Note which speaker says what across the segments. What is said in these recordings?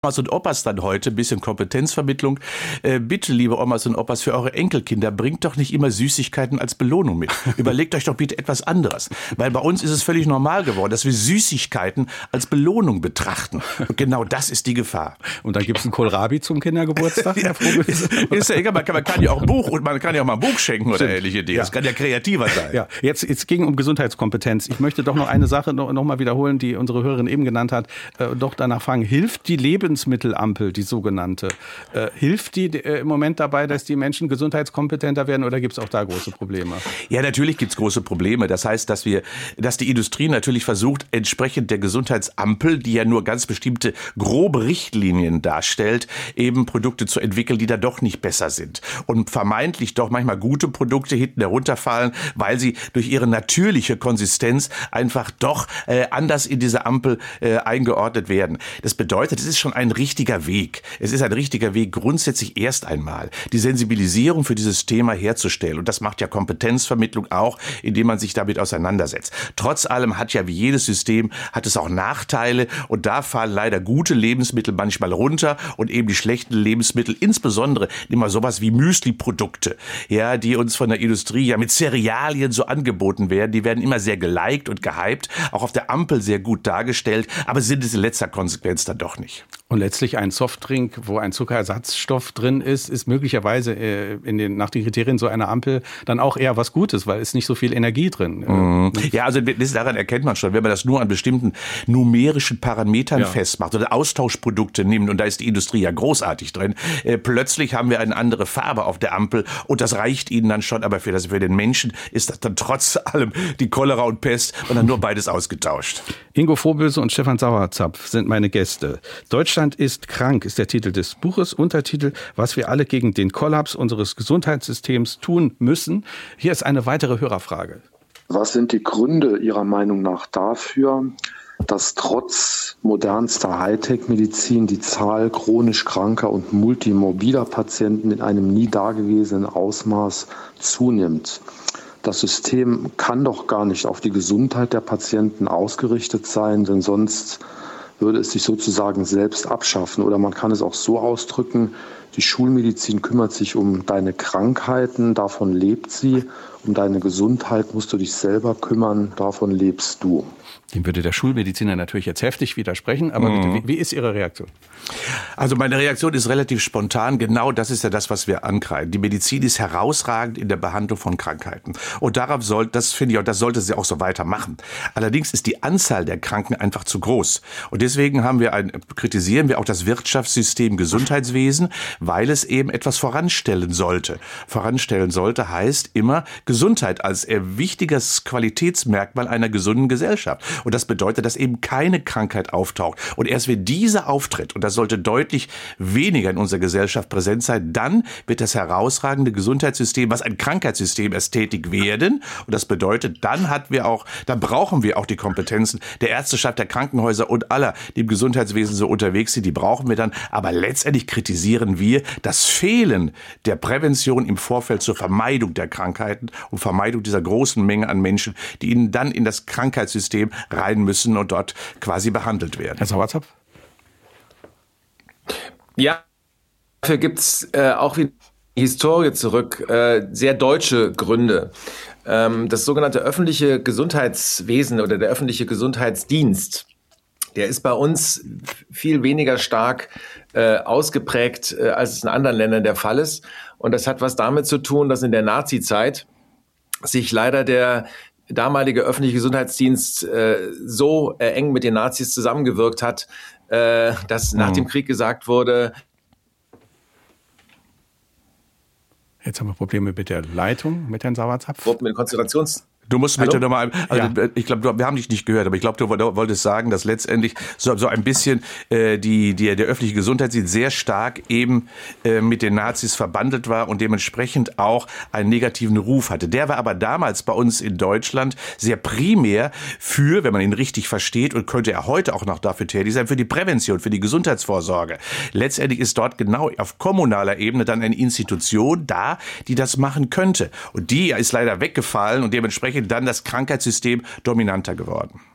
Speaker 1: Omas und Opas dann heute, ein bisschen Kompetenzvermittlung. Bitte, liebe Omas und Opas, für eure Enkelkinder, bringt doch nicht immer Süßigkeiten als Belohnung mit. Überlegt euch doch bitte etwas anderes. Weil bei uns ist es völlig normal geworden, dass wir Süßigkeiten als Belohnung betrachten. Und genau das ist die Gefahr.
Speaker 2: Und dann gibt's einen Kohlrabi zum Kindergeburtstag, Herr Vogelsang?
Speaker 1: Ist ja egal, man kann ja auch ein Buch und man kann ja auch mal ein Buch schenken oder ähnliche Dinge.
Speaker 2: Ja.
Speaker 1: Das kann ja kreativer sein.
Speaker 2: Ja, jetzt ging um Gesundheitskompetenz. Ich möchte doch noch eine Sache noch mal wiederholen, die unsere Hörerin eben genannt hat. Doch danach fragen, hilft die Lebensmittelampel, die sogenannte, hilft die im Moment dabei, dass die Menschen gesundheitskompetenter werden, oder gibt es auch da große Probleme?
Speaker 1: Ja, natürlich gibt es große Probleme. Das heißt, dass die Industrie natürlich versucht, entsprechend der Gesundheitsampel, die ja nur ganz bestimmte grobe Richtlinien darstellt, eben Produkte zu entwickeln, die da doch nicht besser sind. Und vermeintlich doch manchmal gute Produkte hinten herunterfallen, weil sie durch ihre natürliche Konsistenz einfach doch anders in diese Ampel eingeordnet werden. Das bedeutet, es ist schon ein richtiger Weg. Es ist ein richtiger Weg, grundsätzlich erst einmal die Sensibilisierung für dieses Thema herzustellen. Und das macht ja Kompetenzvermittlung auch, indem man sich damit auseinandersetzt. Trotz allem hat ja wie jedes System, hat es auch Nachteile. Und da fallen leider gute Lebensmittel manchmal runter und eben die schlechten Lebensmittel, insbesondere immer sowas wie Müsli-Produkte, ja, die uns von der Industrie ja mit Cerealien so angeboten werden. Die werden immer sehr geliked und gehypt, auch auf der Ampel sehr gut dargestellt, aber sind es in letzter Konsequenz dann doch nicht.
Speaker 2: Und letztlich ein Softdrink, wo ein Zuckerersatzstoff drin ist möglicherweise nach den Kriterien so einer Ampel dann auch eher was Gutes, weil es nicht so viel Energie drin.
Speaker 1: Ja, also daran erkennt man schon, wenn man das nur an bestimmten numerischen Parametern festmacht oder Austauschprodukte nimmt, und da ist die Industrie ja großartig drin, plötzlich haben wir eine andere Farbe auf der Ampel und das reicht ihnen dann schon, aber für den Menschen ist das dann trotz allem die Cholera und Pest und dann nur beides ausgetauscht.
Speaker 2: Ingo Vohböse und Stefan Sauerzapf sind meine Gäste. Deutschland ist krank, ist der Titel des Buches. Untertitel, was wir alle gegen den Kollaps unseres Gesundheitssystems tun müssen. Hier ist eine weitere Hörerfrage.
Speaker 3: Was sind die Gründe Ihrer Meinung nach dafür, dass trotz modernster Hightech-Medizin die Zahl chronisch kranker und multimorbider Patienten in einem nie dagewesenen Ausmaß zunimmt? Das System kann doch gar nicht auf die Gesundheit der Patienten ausgerichtet sein, denn sonst würde es sich sozusagen selbst abschaffen. Oder man kann es auch so ausdrücken, die Schulmedizin kümmert sich um deine Krankheiten, davon lebt sie. Um deine Gesundheit musst du dich selber kümmern, davon lebst du.
Speaker 2: Dem würde der Schulmediziner natürlich jetzt heftig widersprechen, aber bitte, wie ist Ihre Reaktion?
Speaker 1: Also meine Reaktion ist relativ spontan. Genau das ist ja das, was wir ankreiden. Die Medizin ist herausragend in der Behandlung von Krankheiten. Und das finde ich auch, das sollte sie auch so weitermachen. Allerdings ist die Anzahl der Kranken einfach zu groß. Und deswegen kritisieren wir auch das Wirtschaftssystem Gesundheitswesen, weil es eben etwas voranstellen sollte. Voranstellen sollte heißt immer Gesundheit als wichtiges Qualitätsmerkmal einer gesunden Gesellschaft. Und das bedeutet, dass eben keine Krankheit auftaucht. Und erst wenn diese auftritt, und das sollte deutlich weniger in unserer Gesellschaft präsent sein, dann wird das herausragende Gesundheitssystem, was ein Krankheitssystem ist, tätig werden. Und das bedeutet, dann brauchen wir auch die Kompetenzen der Ärzteschaft, der Krankenhäuser und aller, die im Gesundheitswesen so unterwegs sind, die brauchen wir dann. Aber letztendlich kritisieren wir das Fehlen der Prävention im Vorfeld zur Vermeidung der Krankheiten und Vermeidung dieser großen Menge an Menschen, die ihnen dann in das Krankheitssystem rein müssen und dort quasi behandelt werden.
Speaker 2: Herr Sauerzapf?
Speaker 4: Ja, dafür gibt es auch wieder die Historie zurück, sehr deutsche Gründe. Das sogenannte öffentliche Gesundheitswesen oder der öffentliche Gesundheitsdienst, der ist bei uns viel weniger stark ausgeprägt, als es in anderen Ländern der Fall ist. Und das hat was damit zu tun, dass in der Nazi-Zeit sich leider der damalige öffentliche Gesundheitsdienst so eng mit den Nazis zusammengewirkt hat, dass nach dem Krieg gesagt wurde.
Speaker 2: Jetzt haben wir Probleme mit der Leitung, mit Herrn Sauerzapf.
Speaker 4: Mit
Speaker 1: Du musst bitte nochmal, ich glaube, wir haben dich nicht gehört, aber ich glaube, du wolltest sagen, dass letztendlich so ein bisschen der öffentliche Gesundheitsdienst sehr stark eben mit den Nazis verbandelt war und dementsprechend auch einen negativen Ruf hatte. Der war aber damals bei uns in Deutschland sehr primär für, wenn man ihn richtig versteht, und könnte er heute auch noch dafür tätig sein, für die Prävention, für die Gesundheitsvorsorge. Letztendlich ist dort genau auf kommunaler Ebene dann eine Institution da, die das machen könnte. Und die ist leider weggefallen und dementsprechend dann das Krankheitssystem dominanter geworden.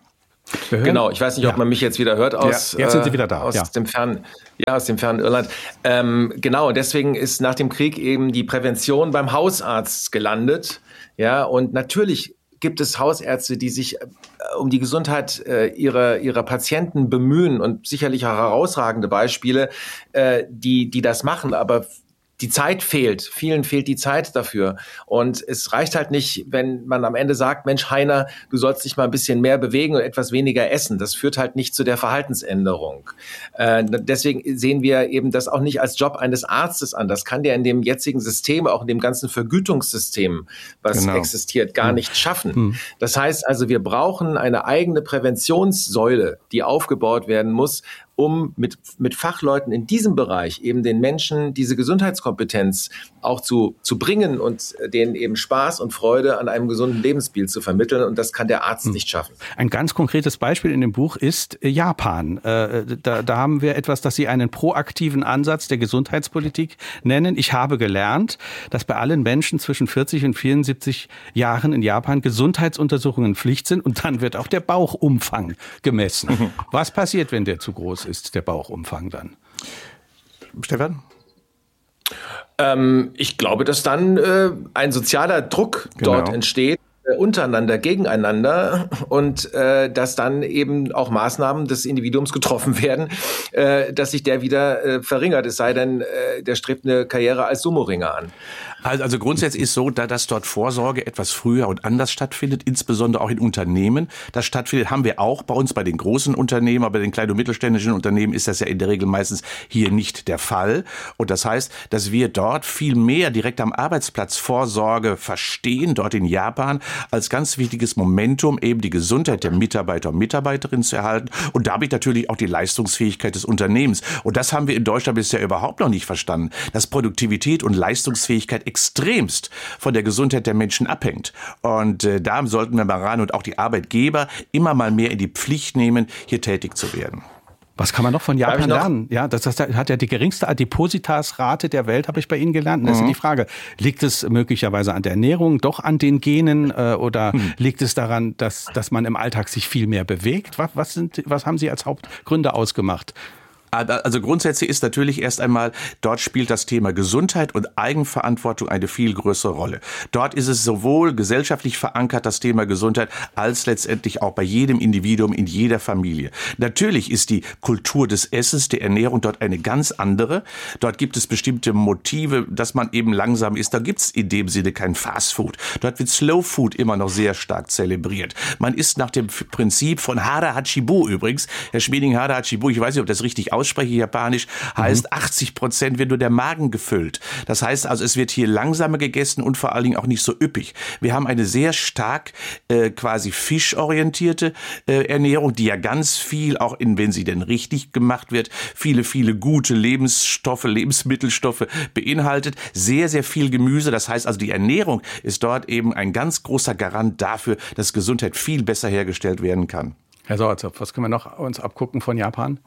Speaker 4: Genau, ich weiß nicht, ob man mich jetzt wieder hört aus,
Speaker 2: jetzt sind Sie wieder da.
Speaker 4: aus dem fernen Irland. Genau, und deswegen ist nach dem Krieg eben die Prävention beim Hausarzt gelandet. Ja, und natürlich gibt es Hausärzte, die sich um die Gesundheit ihrer Patienten bemühen und sicherlich auch herausragende Beispiele, die das machen, aber die Zeit fehlt. Vielen fehlt die Zeit dafür. Und es reicht halt nicht, wenn man am Ende sagt, Mensch, Heiner, du sollst dich mal ein bisschen mehr bewegen und etwas weniger essen. Das führt halt nicht zu der Verhaltensänderung. Deswegen sehen wir eben das auch nicht als Job eines Arztes an. Das kann der in dem jetzigen System, auch in dem ganzen Vergütungssystem, was existiert, gar nicht schaffen. Das heißt also, wir brauchen eine eigene Präventionssäule, die aufgebaut werden muss, um mit Fachleuten in diesem Bereich eben den Menschen diese Gesundheitskompetenz auch zu bringen und denen eben Spaß und Freude an einem gesunden Lebensstil zu vermitteln. Und das kann der Arzt nicht schaffen.
Speaker 2: Ein ganz konkretes Beispiel in dem Buch ist Japan. Da haben wir etwas, das Sie einen proaktiven Ansatz der Gesundheitspolitik nennen. Ich habe gelernt, dass bei allen Menschen zwischen 40 und 74 Jahren in Japan Gesundheitsuntersuchungen Pflicht sind und dann wird auch der Bauchumfang gemessen. Was passiert, wenn der zu groß ist, der Bauchumfang dann?
Speaker 1: Stefan?
Speaker 4: Ich glaube, dass dann ein sozialer Druck dort entsteht, untereinander, gegeneinander und dass dann eben auch Maßnahmen des Individuums getroffen werden, dass sich der wieder verringert, es sei denn, der strebt eine Karriere als Sumo-Ringer an.
Speaker 1: Also grundsätzlich ist so, dass dort Vorsorge etwas früher und anders stattfindet, insbesondere auch in Unternehmen. Das stattfindet, haben wir auch bei uns, bei den großen Unternehmen, aber bei den kleinen und mittelständischen Unternehmen ist das ja in der Regel meistens hier nicht der Fall. Und das heißt, dass wir dort viel mehr direkt am Arbeitsplatz Vorsorge verstehen, dort in Japan, als ganz wichtiges Momentum, eben die Gesundheit der Mitarbeiter und Mitarbeiterinnen zu erhalten und damit natürlich auch die Leistungsfähigkeit des Unternehmens. Und das haben wir in Deutschland bisher überhaupt noch nicht verstanden, dass Produktivität und Leistungsfähigkeit extremst von der Gesundheit der Menschen abhängt. Und da sollten wir mal ran und auch die Arbeitgeber immer mal mehr in die Pflicht nehmen, hier tätig zu werden.
Speaker 2: Was kann man noch von Japan lernen? Ja, das hat ja die geringste Adipositas-Rate der Welt, habe ich bei Ihnen gelernt. Das ist die Frage, liegt es möglicherweise an der Ernährung, doch an den Genen oder liegt es daran, dass man im Alltag sich viel mehr bewegt? Was haben Sie als Hauptgründe ausgemacht?
Speaker 1: Also grundsätzlich ist natürlich erst einmal, dort spielt das Thema Gesundheit und Eigenverantwortung eine viel größere Rolle. Dort ist es sowohl gesellschaftlich verankert, das Thema Gesundheit, als letztendlich auch bei jedem Individuum in jeder Familie. Natürlich ist die Kultur des Essens, der Ernährung dort eine ganz andere. Dort gibt es bestimmte Motive, dass man eben langsam isst. Da gibt es in dem Sinne kein Fast Food. Dort wird Slow Food immer noch sehr stark zelebriert. Man isst nach dem Prinzip von Hara Hachibu übrigens. Herr Schmieding, Hara Hachibu, ich weiß nicht, ob das richtig ausspreche, japanisch, heißt 80% wird nur der Magen gefüllt. Das heißt also, es wird hier langsamer gegessen und vor allen Dingen auch nicht so üppig. Wir haben eine sehr stark quasi fischorientierte Ernährung, die ja ganz viel, auch wenn sie denn richtig gemacht wird, viele gute Lebensmittelstoffe beinhaltet. Sehr, sehr viel Gemüse. Das heißt also, die Ernährung ist dort eben ein ganz großer Garant dafür, dass Gesundheit viel besser hergestellt werden kann.
Speaker 2: Herr Sauerzopf, was können wir noch uns abgucken von Japan?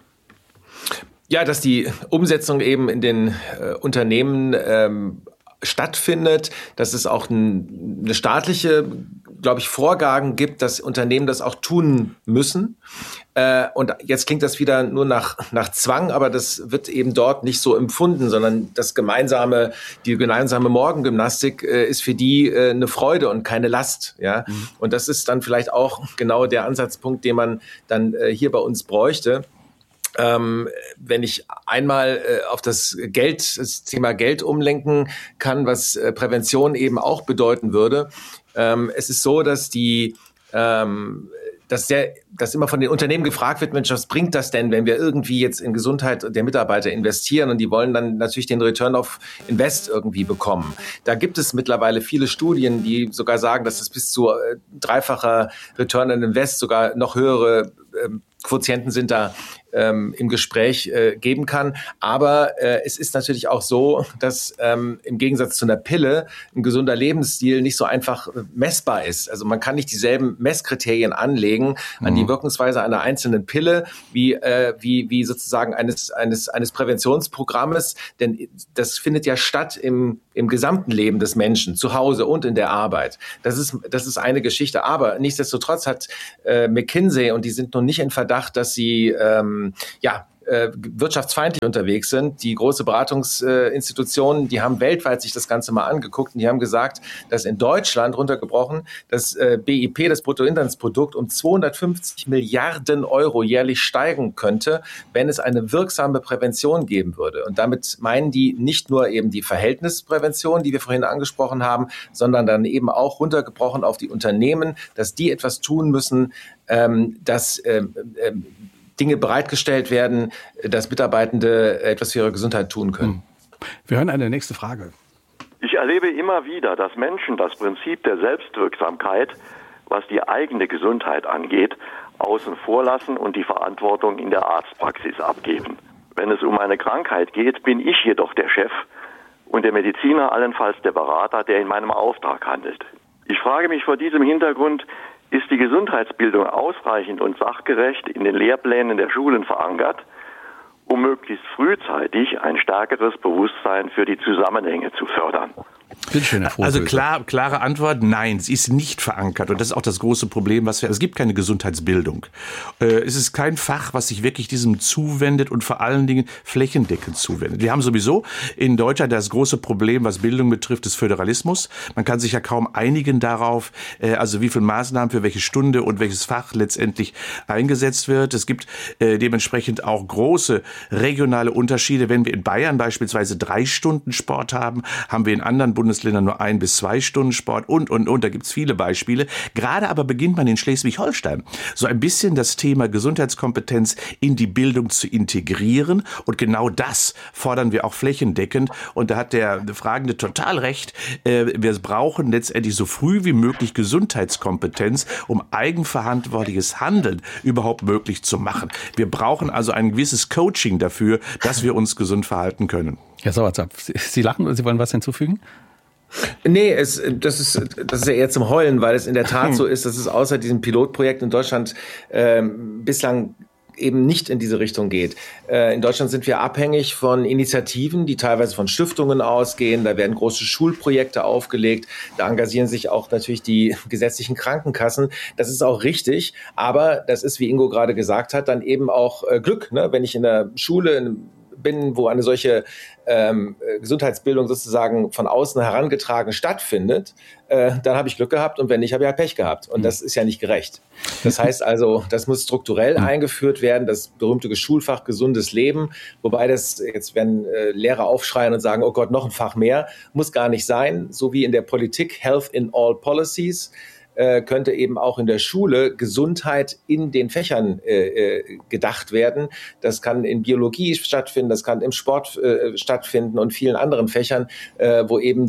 Speaker 4: Ja, dass die Umsetzung eben in den Unternehmen stattfindet, dass es auch eine staatliche, glaube ich, Vorgaben gibt, dass Unternehmen das auch tun müssen. Und jetzt klingt das wieder nur nach Zwang, aber das wird eben dort nicht so empfunden, sondern die gemeinsame Morgengymnastik ist für die eine Freude und keine Last. Ja? Und das ist dann vielleicht auch genau der Ansatzpunkt, den man dann hier bei uns bräuchte. Wenn ich einmal auf das Thema Geld umlenken kann, was Prävention eben auch bedeuten würde. Es ist so, dass dass immer von den Unternehmen gefragt wird, Mensch, was bringt das denn, wenn wir irgendwie jetzt in Gesundheit der Mitarbeiter investieren und die wollen dann natürlich den Return of Invest irgendwie bekommen. Da gibt es mittlerweile viele Studien, die sogar sagen, dass es bis zu dreifacher Return on Invest sogar noch höhere Quotienten sind da im Gespräch geben kann. Aber es ist natürlich auch so, dass im Gegensatz zu einer Pille ein gesunder Lebensstil nicht so einfach messbar ist. Also man kann nicht dieselben Messkriterien anlegen an die Wirkungsweise einer einzelnen Pille wie sozusagen eines Präventionsprogrammes, denn das findet ja statt im gesamten Leben des Menschen, zu Hause und in der Arbeit. Das ist eine Geschichte. Aber nichtsdestotrotz hat McKinsey, und die sind nun nicht in Verdacht, dass sie wirtschaftsfeindlich unterwegs sind. Die große Beratungsinstitutionen, die haben weltweit sich das Ganze mal angeguckt und die haben gesagt, dass in Deutschland runtergebrochen das BIP, das Bruttoinlandsprodukt, um 250 Milliarden Euro jährlich steigen könnte, wenn es eine wirksame Prävention geben würde. Und damit meinen die nicht nur eben die Verhältnisprävention, die wir vorhin angesprochen haben, sondern dann eben auch runtergebrochen auf die Unternehmen, dass die etwas tun müssen, dass Dinge bereitgestellt werden, dass Mitarbeitende etwas für ihre Gesundheit tun können.
Speaker 2: Wir hören eine nächste Frage.
Speaker 5: Ich erlebe immer wieder, dass Menschen das Prinzip der Selbstwirksamkeit, was die eigene Gesundheit angeht, außen vor lassen und die Verantwortung in der Arztpraxis abgeben. Wenn es um eine Krankheit geht, bin ich jedoch der Chef und der Mediziner allenfalls der Berater, der in meinem Auftrag handelt. Ich frage mich vor diesem Hintergrund, ist die Gesundheitsbildung ausreichend und sachgerecht in den Lehrplänen der Schulen verankert, um möglichst frühzeitig ein stärkeres Bewusstsein für die Zusammenhänge zu fördern?
Speaker 2: Bitte schön, Herr
Speaker 1: Also klare Antwort, nein, sie ist nicht verankert. Und das ist auch das große Problem, es gibt keine Gesundheitsbildung. Es ist kein Fach, was sich wirklich diesem zuwendet und vor allen Dingen flächendeckend zuwendet. Wir haben sowieso in Deutschland das große Problem, was Bildung betrifft, des Föderalismus. Man kann sich ja kaum einigen darauf, also wie viele Maßnahmen für welche Stunde und welches Fach letztendlich eingesetzt wird. Es gibt dementsprechend auch große regionale Unterschiede. Wenn wir in Bayern beispielsweise 3 Stunden Sport haben, haben wir in anderen Bundesländern nur 1 bis 2 Stunden Sport und. Da gibt's viele Beispiele. Gerade aber beginnt man in Schleswig-Holstein so ein bisschen das Thema Gesundheitskompetenz in die Bildung zu integrieren. Und genau das fordern wir auch flächendeckend. Und da hat der Fragende total recht. Wir brauchen letztendlich so früh wie möglich Gesundheitskompetenz, um eigenverantwortliches Handeln überhaupt möglich zu machen. Wir brauchen also ein gewisses Coaching dafür, dass wir uns gesund verhalten können.
Speaker 2: Herr Sauerzapf, Sie lachen oder Sie wollen was hinzufügen?
Speaker 4: Nee, das ist ja eher zum Heulen, weil es in der Tat so ist, dass es außer diesem Pilotprojekt in Deutschland bislang eben nicht in diese Richtung geht. In Deutschland sind wir abhängig von Initiativen, die teilweise von Stiftungen ausgehen. Da werden große Schulprojekte aufgelegt. Da engagieren sich auch natürlich die gesetzlichen Krankenkassen. Das ist auch richtig. Aber das ist, wie Ingo gerade gesagt hat, dann eben auch Glück. Ne? Wenn ich in der Schule bin, wo eine solche Gesundheitsbildung sozusagen von außen herangetragen stattfindet, dann habe ich Glück gehabt und wenn nicht, habe ich halt Pech gehabt. Und das ist ja nicht gerecht. Das heißt also, das muss strukturell eingeführt werden, das berühmte Schulfach gesundes Leben, wobei das, jetzt werden Lehrer aufschreien und sagen, oh Gott, noch ein Fach mehr, muss gar nicht sein, so wie in der Politik Health in all Policies, könnte eben auch in der Schule Gesundheit in den Fächern gedacht werden. Das kann in Biologie stattfinden, das kann im Sport stattfinden und vielen anderen Fächern, wo eben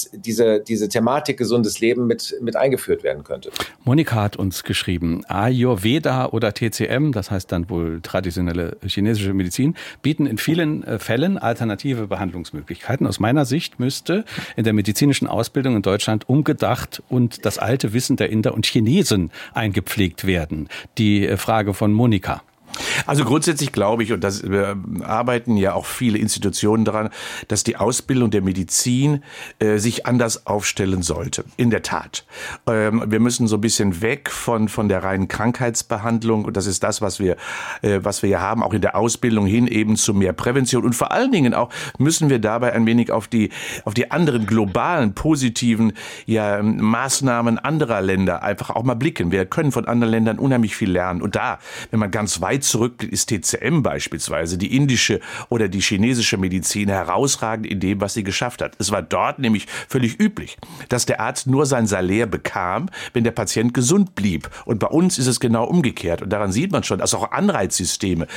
Speaker 4: diese Thematik gesundes Leben mit eingeführt werden könnte.
Speaker 2: Monika hat uns geschrieben, Ayurveda oder TCM, das heißt dann wohl traditionelle chinesische Medizin, bieten in vielen Fällen alternative Behandlungsmöglichkeiten. Aus meiner Sicht müsste in der medizinischen Ausbildung in Deutschland umgedacht und das alte Wissen der Inder und Chinesen eingepflegt werden. Die Frage von Monika.
Speaker 1: Also grundsätzlich glaube ich, und das arbeiten ja auch viele Institutionen daran, dass die Ausbildung der Medizin sich anders aufstellen sollte. In der Tat. Wir müssen so ein bisschen weg von der reinen Krankheitsbehandlung. Und das ist das, was wir ja haben, auch in der Ausbildung hin eben zu mehr Prävention. Und vor allen Dingen auch müssen wir dabei ein wenig auf die anderen globalen, positiven Maßnahmen anderer Länder einfach auch mal blicken. Wir können von anderen Ländern unheimlich viel lernen. Und da, wenn man ganz weit zurückblickt, ist TCM beispielsweise, die indische oder die chinesische Medizin, herausragend in dem, was sie geschafft hat. Es war dort nämlich völlig üblich, dass der Arzt nur sein Salär bekam, wenn der Patient gesund blieb. Und bei uns ist es genau umgekehrt. Und daran sieht man schon, dass auch Anreizsysteme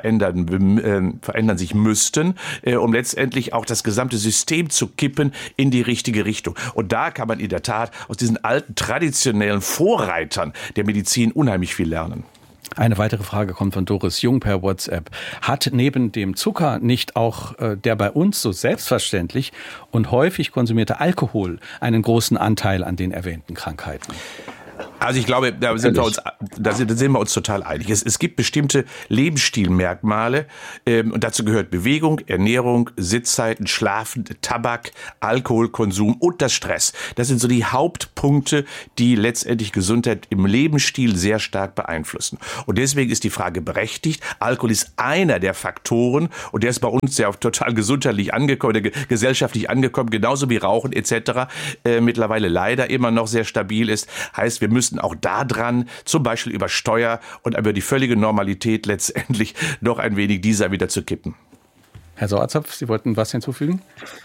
Speaker 1: verändern sich müssten, um letztendlich auch das gesamte System zu kippen in die richtige Richtung. Und da kann man in der Tat aus diesen alten, traditionellen Vorreitern der Medizin unheimlich viel lernen.
Speaker 2: Eine weitere Frage kommt von Doris Jung per WhatsApp. Hat neben dem Zucker nicht auch der bei uns so selbstverständlich und häufig konsumierte Alkohol einen großen Anteil an den erwähnten Krankheiten?
Speaker 1: Also ich glaube, da sind wir uns total einig. Es gibt bestimmte Lebensstilmerkmale und dazu gehört Bewegung, Ernährung, Sitzzeiten, Schlafen, Tabak, Alkoholkonsum und das Stress. Das sind so die Hauptpunkte, die letztendlich Gesundheit im Lebensstil sehr stark beeinflussen. Und deswegen ist die Frage berechtigt. Alkohol ist einer der Faktoren und der ist bei uns ja total gesundheitlich angekommen, gesellschaftlich angekommen, genauso wie Rauchen etc. Mittlerweile leider immer noch sehr stabil ist. Heißt, wir müssen auch da dran, zum Beispiel über Steuer und über die völlige Normalität letztendlich noch ein wenig dieser wieder zu kippen.
Speaker 2: Herr Sauerzapf, Sie wollten was hinzufügen?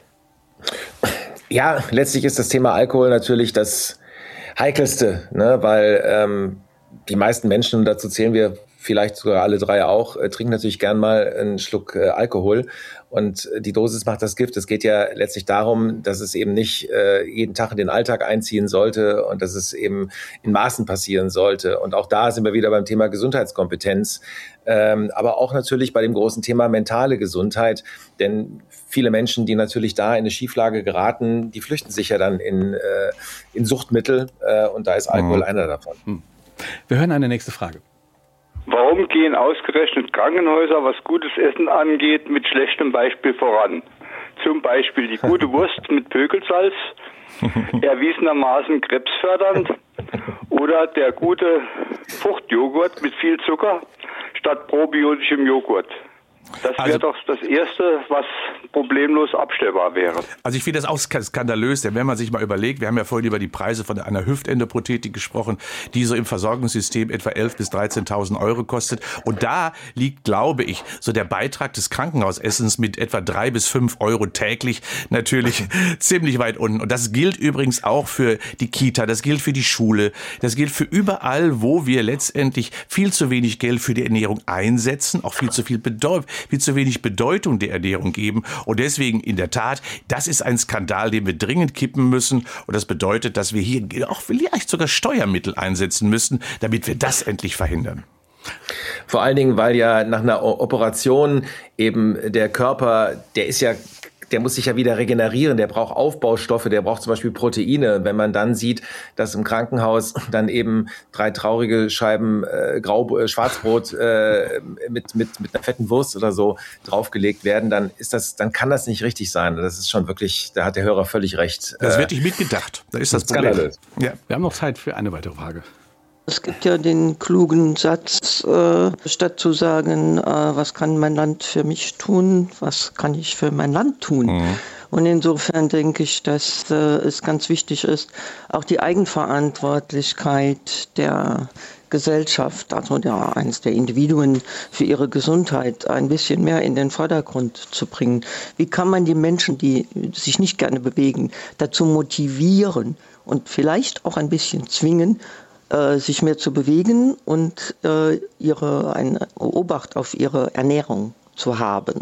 Speaker 4: Ja, letztlich ist das Thema Alkohol natürlich das Heikelste, ne? Weil die meisten Menschen, und dazu zählen wir vielleicht sogar alle drei auch, trinken natürlich gern mal einen Schluck Alkohol. Und die Dosis macht das Gift. Es geht ja letztlich darum, dass es eben nicht jeden Tag in den Alltag einziehen sollte und dass es eben in Maßen passieren sollte. Und auch da sind wir wieder beim Thema Gesundheitskompetenz, aber auch natürlich bei dem großen Thema mentale Gesundheit. Denn viele Menschen, die natürlich da in eine Schieflage geraten, die flüchten sich ja dann in Suchtmittel und da ist Alkohol einer davon.
Speaker 2: Wir hören eine nächste Frage.
Speaker 6: Warum gehen ausgerechnet Krankenhäuser, was gutes Essen angeht, mit schlechtem Beispiel voran? Zum Beispiel die gute Wurst mit Pökelsalz, erwiesenermaßen krebsfördernd, oder der gute Fruchtjoghurt mit viel Zucker statt probiotischem Joghurt. Das wäre doch das Erste, was problemlos abstellbar wäre.
Speaker 1: Also ich finde das auch skandalös, denn wenn man sich mal überlegt, wir haben ja vorhin über die Preise von einer Hüftendoprothetik gesprochen, die so im Versorgungssystem etwa 11.000 bis 13.000 Euro kostet. Und da liegt, glaube ich, so der Beitrag des Krankenhausessens mit etwa 3 bis 5 Euro täglich natürlich ziemlich weit unten. Und das gilt übrigens auch für die Kita, das gilt für die Schule, das gilt für überall, wo wir letztendlich viel zu wenig Geld für die Ernährung einsetzen, auch viel zu wenig Bedeutung der Ernährung geben. Und deswegen in der Tat, das ist ein Skandal, den wir dringend kippen müssen. Und das bedeutet, dass wir hier auch vielleicht sogar Steuermittel einsetzen müssen, damit wir das endlich verhindern.
Speaker 4: Vor allen Dingen, weil ja nach einer Operation eben der Körper, der muss sich ja wieder regenerieren, der braucht Aufbaustoffe, der braucht zum Beispiel Proteine. Wenn man dann sieht, dass im Krankenhaus dann eben 3 traurige Scheiben Schwarzbrot mit einer fetten Wurst oder so draufgelegt werden, dann kann das nicht richtig sein. Das ist schon wirklich, da hat der Hörer völlig recht.
Speaker 1: Das wird nicht mitgedacht. Da ist das Problem.
Speaker 2: Ja. Wir haben noch Zeit für eine weitere Frage.
Speaker 7: Es gibt ja den klugen Satz, statt zu sagen, was kann mein Land für mich tun, was kann ich für mein Land tun? Mhm. Und insofern denke ich, dass es ganz wichtig ist, auch die Eigenverantwortlichkeit der Gesellschaft, also eines der Individuen für ihre Gesundheit ein bisschen mehr in den Vordergrund zu bringen. Wie kann man die Menschen, die sich nicht gerne bewegen, dazu motivieren und vielleicht auch ein bisschen zwingen, sich mehr zu bewegen und eine Obacht auf ihre Ernährung zu haben?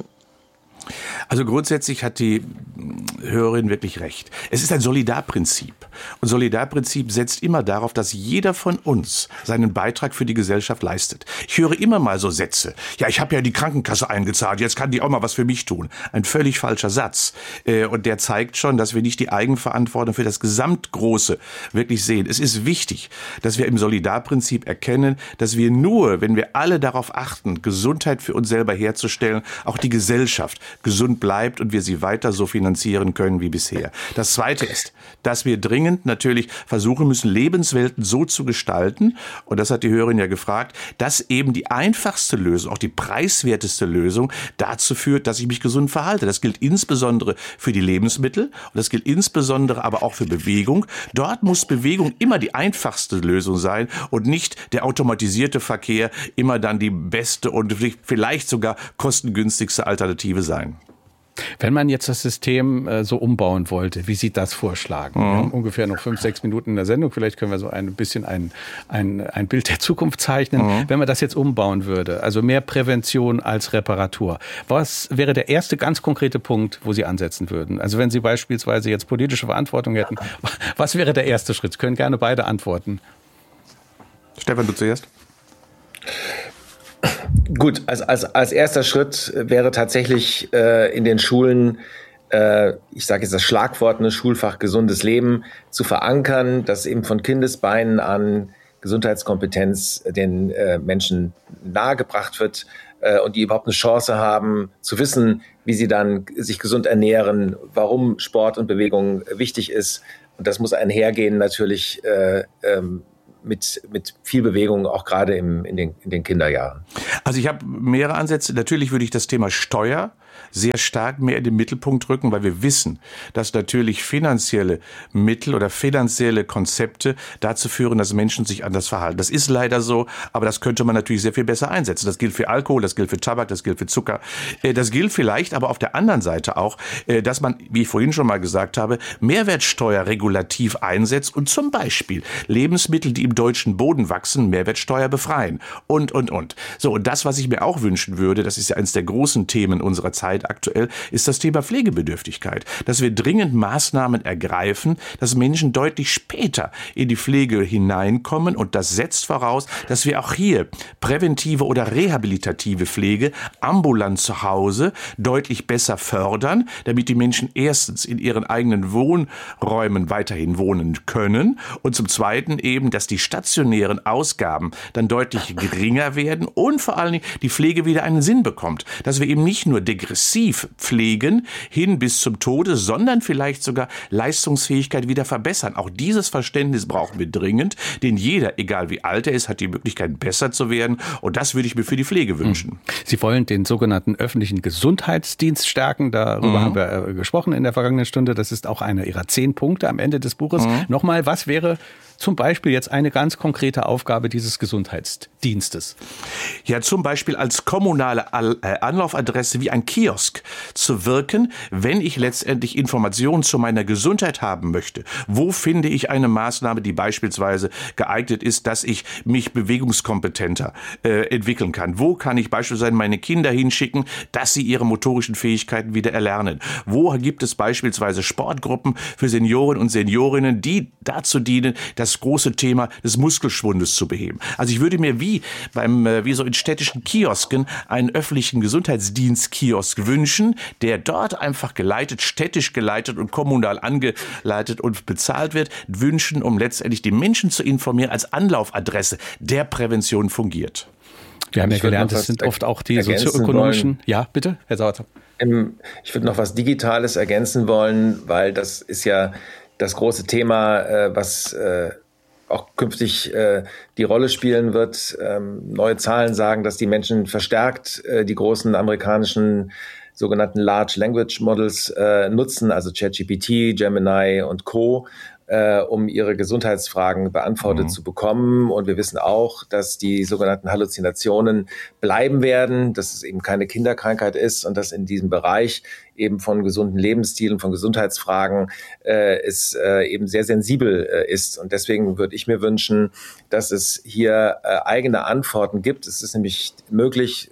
Speaker 1: Also grundsätzlich hat die Hörerin wirklich recht. Es ist ein Solidarprinzip. Und Solidarprinzip setzt immer darauf, dass jeder von uns seinen Beitrag für die Gesellschaft leistet. Ich höre immer mal so Sätze. Ja, ich habe ja die Krankenkasse eingezahlt, jetzt kann die auch mal was für mich tun. Ein völlig falscher Satz. Und der zeigt schon, dass wir nicht die Eigenverantwortung für das Gesamtgroße wirklich sehen. Es ist wichtig, dass wir im Solidarprinzip erkennen, dass wir nur, wenn wir alle darauf achten, Gesundheit für uns selber herzustellen, auch die Gesellschaft gesund bleibt und wir sie weiter so finanzieren können wie bisher. Das Zweite ist, dass wir dringend natürlich versuchen müssen, Lebenswelten so zu gestalten, und das hat die Hörerin ja gefragt, dass eben die einfachste Lösung, auch die preiswerteste Lösung dazu führt, dass ich mich gesund verhalte. Das gilt insbesondere für die Lebensmittel und das gilt insbesondere aber auch für Bewegung. Dort muss Bewegung immer die einfachste Lösung sein und nicht der automatisierte Verkehr immer dann die beste und vielleicht sogar kostengünstigste Alternative sein.
Speaker 2: Wenn man jetzt das System so umbauen wollte, wie Sie das vorschlagen? Wir haben ungefähr noch 5-6 Minuten in der Sendung. Vielleicht können wir so ein bisschen ein Bild der Zukunft zeichnen. Wenn man das jetzt umbauen würde, also mehr Prävention als Reparatur, was wäre der erste ganz konkrete Punkt, wo Sie ansetzen würden? Also wenn Sie beispielsweise jetzt politische Verantwortung hätten, was wäre der erste Schritt? Sie können gerne beide antworten.
Speaker 1: Stefan, du zuerst.
Speaker 4: Gut, als erster Schritt wäre tatsächlich in den Schulen, ich sage jetzt das Schlagwort, Schulfach gesundes Leben zu verankern, dass eben von Kindesbeinen an Gesundheitskompetenz den Menschen nahegebracht wird und die überhaupt eine Chance haben zu wissen, wie sie dann sich gesund ernähren, warum Sport und Bewegung wichtig ist. Und das muss einhergehen natürlich mit viel Bewegung, auch gerade in den Kinderjahren.
Speaker 1: Also ich habe mehrere Ansätze. Natürlich würde ich das Thema Steuer sehr stark mehr in den Mittelpunkt rücken, weil wir wissen, dass natürlich finanzielle Mittel oder finanzielle Konzepte dazu führen, dass Menschen sich anders verhalten. Das ist leider so, aber das könnte man natürlich sehr viel besser einsetzen. Das gilt für Alkohol, das gilt für Tabak, das gilt für Zucker. Das gilt vielleicht aber auf der anderen Seite auch, dass man, wie ich vorhin schon mal gesagt habe, Mehrwertsteuer regulativ einsetzt und zum Beispiel Lebensmittel, die im deutschen Boden wachsen, Mehrwertsteuer befreien und. So, und das, was ich mir auch wünschen würde, das ist ja eines der großen Themen unserer Zeit aktuell, ist das Thema Pflegebedürftigkeit. Dass wir dringend Maßnahmen ergreifen, dass Menschen deutlich später in die Pflege hineinkommen und das setzt voraus, dass wir auch hier präventive oder rehabilitative Pflege ambulant zu Hause deutlich besser fördern, damit die Menschen erstens in ihren eigenen Wohnräumen weiterhin wohnen können und zum Zweiten eben, dass die stationären Ausgaben dann deutlich geringer werden und vor allen Dingen die Pflege wieder einen Sinn bekommt. Dass wir eben nicht nur degressiv pflegen hin bis zum Tode, sondern vielleicht sogar Leistungsfähigkeit wieder verbessern. Auch dieses Verständnis brauchen wir dringend, denn jeder, egal wie alt er ist, hat die Möglichkeit, besser zu werden. Und das würde ich mir für die Pflege wünschen.
Speaker 2: Sie wollen den sogenannten öffentlichen Gesundheitsdienst stärken. Darüber haben wir gesprochen in der vergangenen Stunde. Das ist auch einer Ihrer 10 Punkte am Ende des Buches. Nochmal, was wäre zum Beispiel jetzt eine ganz konkrete Aufgabe dieses Gesundheitsdienstes?
Speaker 1: Ja, zum Beispiel als kommunale Anlaufadresse wie ein Kiosk zu wirken, wenn ich letztendlich Informationen zu meiner Gesundheit haben möchte. Wo finde ich eine Maßnahme, die beispielsweise geeignet ist, dass ich mich bewegungskompetenter entwickeln kann? Wo kann ich beispielsweise meine Kinder hinschicken, dass sie ihre motorischen Fähigkeiten wieder erlernen? Wo gibt es beispielsweise Sportgruppen für Senioren und Seniorinnen, die dazu dienen, das große Thema des Muskelschwundes zu beheben? Also ich würde mir wie so in städtischen Kiosken einen öffentlichen Gesundheitsdienstkiosk wünschen, der dort einfach geleitet, städtisch geleitet und kommunal angeleitet und bezahlt wird, wünschen, um letztendlich die Menschen zu informieren, als Anlaufadresse der Prävention fungiert.
Speaker 2: Wir haben ja gelernt, es sind oft auch die sozioökonomischen... Ja, bitte, Herr Sauer.
Speaker 4: Ich würde noch was Digitales ergänzen wollen, weil das ist ja das große Thema, was auch künftig die Rolle spielen wird. Neue Zahlen sagen, dass die Menschen verstärkt die großen amerikanischen sogenannten Large Language Models nutzen, also ChatGPT, Gemini und Co., um ihre Gesundheitsfragen beantwortet zu bekommen. Und wir wissen auch, dass die sogenannten Halluzinationen bleiben werden, dass es eben keine Kinderkrankheit ist und dass in diesem Bereich eben von gesunden Lebensstilen, von Gesundheitsfragen es eben sehr sensibel ist. Und deswegen würde ich mir wünschen, dass es hier eigene Antworten gibt. Es ist nämlich möglich,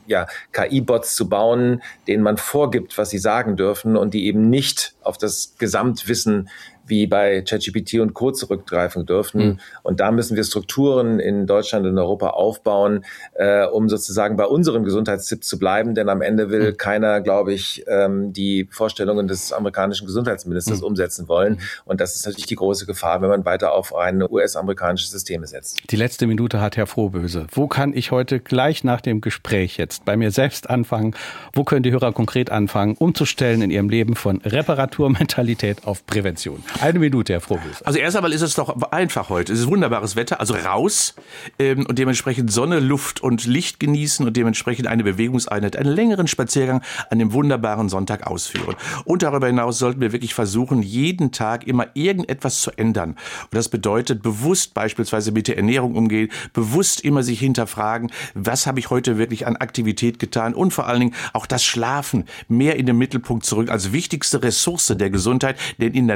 Speaker 4: KI-Bots zu bauen, denen man vorgibt, was sie sagen dürfen und die eben nicht auf das Gesamtwissen wie bei ChatGPT und Co. zurückgreifen dürfen. Und da müssen wir Strukturen in Deutschland und Europa aufbauen, um sozusagen bei unseren Gesundheitstipps zu bleiben. Denn am Ende will keiner, glaube ich, die Vorstellungen des amerikanischen Gesundheitsministers umsetzen wollen. Und das ist natürlich die große Gefahr, wenn man weiter auf ein US-amerikanisches System setzt.
Speaker 2: Die letzte Minute hat Herr Frohböse. Wo kann ich heute gleich nach dem Gespräch jetzt bei mir selbst anfangen? Wo können die Hörer konkret anfangen, umzustellen in ihrem Leben von Reparaturmentalität auf Prävention? 1 Minute, Herr Frohböse.
Speaker 1: Also erst einmal ist es doch einfach heute. Es ist wunderbares Wetter, also raus und dementsprechend Sonne, Luft und Licht genießen und dementsprechend eine Bewegungseinheit, einen längeren Spaziergang an dem wunderbaren Sonntag ausführen. Und darüber hinaus sollten wir wirklich versuchen, jeden Tag immer irgendetwas zu ändern. Und das bedeutet, bewusst beispielsweise mit der Ernährung umgehen, bewusst immer sich hinterfragen, was habe ich heute wirklich an Aktivität getan und vor allen Dingen auch das Schlafen mehr in den Mittelpunkt zurück als wichtigste Ressource der Gesundheit, denn in der Nacht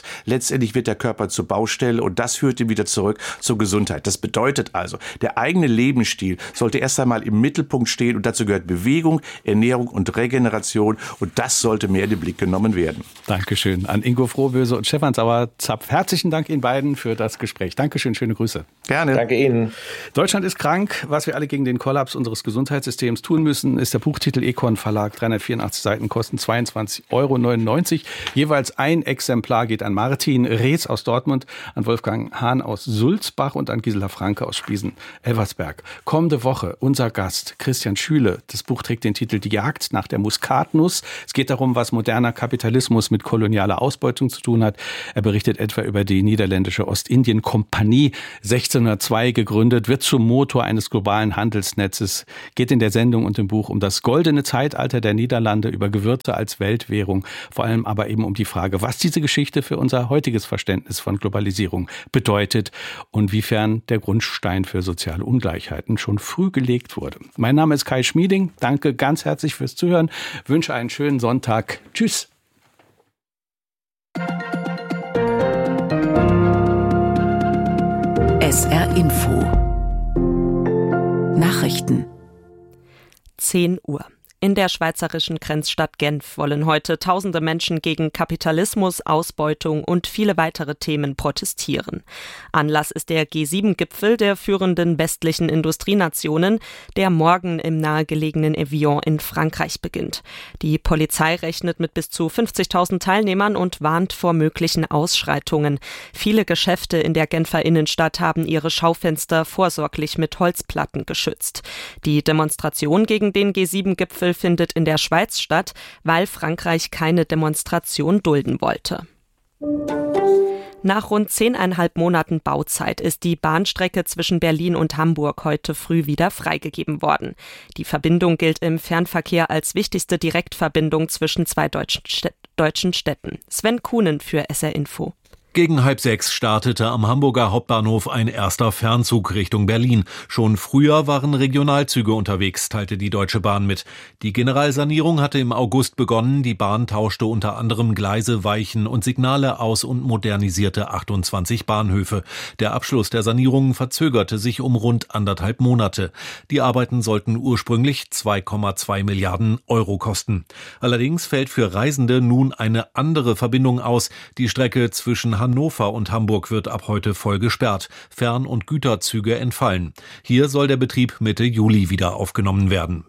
Speaker 1: Letztendlich wird der Körper zur Baustelle und das führt ihn wieder zurück zur Gesundheit. Das bedeutet also, der eigene Lebensstil sollte erst einmal im Mittelpunkt stehen und dazu gehört Bewegung, Ernährung und Regeneration und das sollte mehr in den Blick genommen werden.
Speaker 2: Dankeschön an Ingo Frohböse und Stefan Sauer-Zapf. Herzlichen Dank Ihnen beiden für das Gespräch. Dankeschön, schöne Grüße.
Speaker 1: Gerne.
Speaker 4: Danke Ihnen.
Speaker 2: Deutschland ist krank. Was wir alle gegen den Kollaps unseres Gesundheitssystems tun müssen, ist der Buchtitel Econ Verlag. 384 Seiten kosten 22,99 €. Jeweils ein Exemplar geht an Martin Rees aus Dortmund, an Wolfgang Hahn aus Sulzbach und an Gisela Franke aus Spiesen-Elversberg. Kommende Woche unser Gast Christian Schüle. Das Buch trägt den Titel Die Jagd nach der Muskatnuss. Es geht darum, was moderner Kapitalismus mit kolonialer Ausbeutung zu tun hat. Er berichtet etwa über die niederländische Ostindien-Kompanie, 1602 gegründet, wird zum Motor eines globalen Handelsnetzes, geht in der Sendung und im Buch um das goldene Zeitalter der Niederlande, über Gewürze als Weltwährung, vor allem aber eben um die Frage, was diese Geschichte für unser heutiges Verständnis von Globalisierung bedeutet und wiefern der Grundstein für soziale Ungleichheiten schon früh gelegt wurde. Mein Name ist Kai Schmieding. Danke ganz herzlich fürs Zuhören. Wünsche einen schönen Sonntag. Tschüss.
Speaker 8: SR Info Nachrichten
Speaker 9: 10 Uhr. In der schweizerischen Grenzstadt Genf wollen heute tausende Menschen gegen Kapitalismus, Ausbeutung und viele weitere Themen protestieren. Anlass ist der G7-Gipfel der führenden westlichen Industrienationen, der morgen im nahegelegenen Evian in Frankreich beginnt. Die Polizei rechnet mit bis zu 50.000 Teilnehmern und warnt vor möglichen Ausschreitungen. Viele Geschäfte in der Genfer Innenstadt haben ihre Schaufenster vorsorglich mit Holzplatten geschützt. Die Demonstration gegen den G7-Gipfel findet in der Schweiz statt, weil Frankreich keine Demonstration dulden wollte. Nach rund 10,5 Monaten Bauzeit ist die Bahnstrecke zwischen Berlin und Hamburg heute früh wieder freigegeben worden. Die Verbindung gilt im Fernverkehr als wichtigste Direktverbindung zwischen zwei deutschen Städten. Sven Kuhnen für SR Info.
Speaker 10: Gegen 5:30 startete am Hamburger Hauptbahnhof ein erster Fernzug Richtung Berlin. Schon früher waren Regionalzüge unterwegs, teilte die Deutsche Bahn mit. Die Generalsanierung hatte im August begonnen. Die Bahn tauschte unter anderem Gleise, Weichen und Signale aus und modernisierte 28 Bahnhöfe. Der Abschluss der Sanierung verzögerte sich um rund 1,5 Monate. Die Arbeiten sollten ursprünglich 2,2 Milliarden € kosten. Allerdings fällt für Reisende nun eine andere Verbindung aus. Die Strecke zwischen Hannover und Hamburg wird ab heute voll gesperrt. Fern- und Güterzüge entfallen. Hier soll der Betrieb Mitte Juli wieder aufgenommen werden.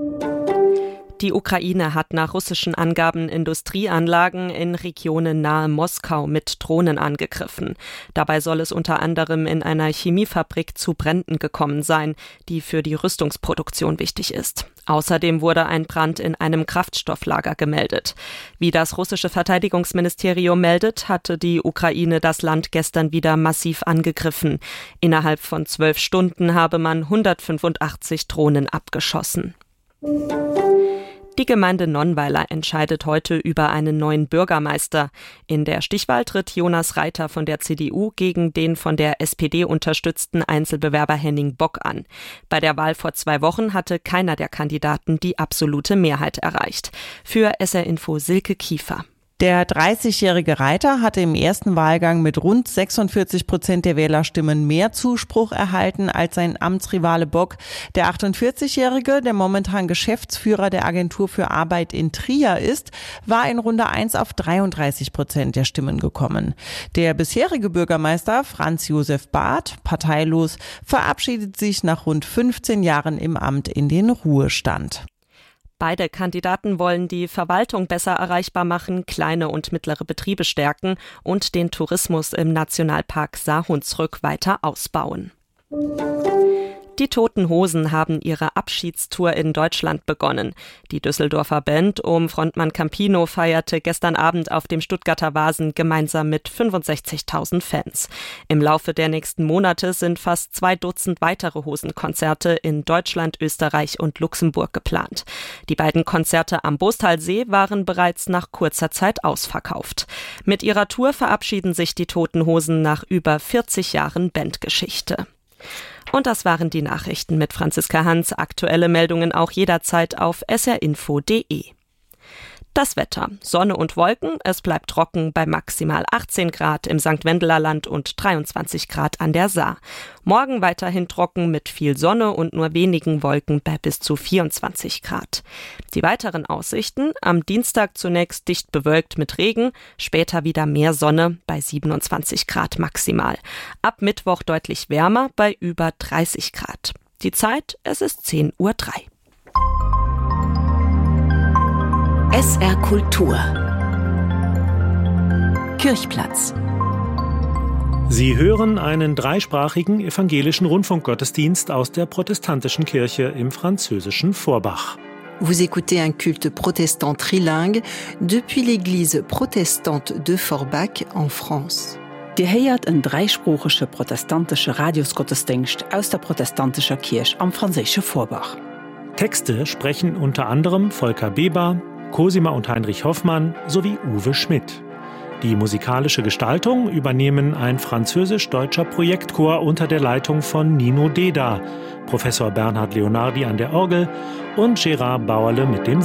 Speaker 9: Die Ukraine hat nach russischen Angaben Industrieanlagen in Regionen nahe Moskau mit Drohnen angegriffen. Dabei soll es unter anderem in einer Chemiefabrik zu Bränden gekommen sein, die für die Rüstungsproduktion wichtig ist. Außerdem wurde ein Brand in einem Kraftstofflager gemeldet. Wie das russische Verteidigungsministerium meldet, hatte die Ukraine das Land gestern wieder massiv angegriffen. Innerhalb von 12 Stunden habe man 185 Drohnen abgeschossen. Die Gemeinde Nonnweiler entscheidet heute über einen neuen Bürgermeister. In der Stichwahl tritt Jonas Reiter von der CDU gegen den von der SPD unterstützten Einzelbewerber Henning Bock an. Bei der Wahl vor 2 Wochen hatte keiner der Kandidaten die absolute Mehrheit erreicht. Für SR Info Silke Kiefer.
Speaker 11: Der 30-jährige Reiter hatte im ersten Wahlgang mit rund 46% der Wählerstimmen mehr Zuspruch erhalten als sein Amtsrivale Bock. Der 48-jährige, der momentan Geschäftsführer der Agentur für Arbeit in Trier ist, war in Runde 1 auf 33% der Stimmen gekommen. Der bisherige Bürgermeister Franz Josef Barth, parteilos, verabschiedet sich nach rund 15 Jahren im Amt in den Ruhestand.
Speaker 9: Beide Kandidaten wollen die Verwaltung besser erreichbar machen, kleine und mittlere Betriebe stärken und den Tourismus im Nationalpark Saar-Hunsrück weiter ausbauen. Die Toten Hosen haben ihre Abschiedstour in Deutschland begonnen. Die Düsseldorfer Band um Frontmann Campino feierte gestern Abend auf dem Stuttgarter Vasen gemeinsam mit 65.000 Fans. Im Laufe der nächsten Monate sind fast 2 Dutzend weitere Hosenkonzerte in Deutschland, Österreich und Luxemburg geplant. Die beiden Konzerte am Bostalsee waren bereits nach kurzer Zeit ausverkauft. Mit ihrer Tour verabschieden sich die Toten Hosen nach über 40 Jahren Bandgeschichte. Und das waren die Nachrichten mit Franziska Hans. Aktuelle Meldungen auch jederzeit auf srinfo.de. Das Wetter. Sonne und Wolken. Es bleibt trocken bei maximal 18 Grad im St. Wendeler Land und 23 Grad an der Saar. Morgen weiterhin trocken mit viel Sonne und nur wenigen Wolken bei bis zu 24 Grad. Die weiteren Aussichten. Am Dienstag zunächst dicht bewölkt mit Regen, später wieder mehr Sonne bei 27 Grad maximal. Ab Mittwoch deutlich wärmer bei über 30 Grad. Die Zeit, es ist 10:03 Uhr.
Speaker 8: SR Kultur Kirchplatz.
Speaker 12: Sie hören einen dreisprachigen evangelischen Rundfunkgottesdienst aus der protestantischen Kirche im französischen Forbach.
Speaker 8: Vous écoutez un culte protestant trilingue depuis l'église protestante de Forbach en France.
Speaker 13: Die heiert een dreisprachische protestantische Radiosgottesdienst aus der protestantischen Kirche am französischen Forbach.
Speaker 12: Texte sprechen unter anderem Volker Beber, Cosima und Heinrich Hoffmann sowie Uwe Schmidt. Die musikalische Gestaltung übernehmen ein französisch-deutscher Projektchor unter der Leitung von Nino Deda, Professor Bernhard Leonardi an der Orgel und Gérard Bauerle mit dem